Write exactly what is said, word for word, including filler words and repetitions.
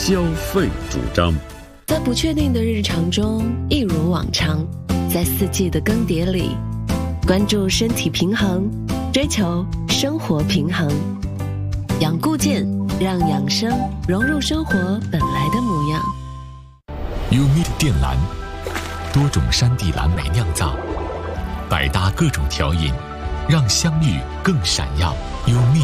消费主张。 在不确定的日常中，一如往常，在四季的更迭里，关注身体平衡，追求生活平衡。养固健，让养生融入生活本来的模样。 U M I T 靛蓝，多种山地蓝莓酿造，百搭各种调饮，让香芋更闪耀。U M I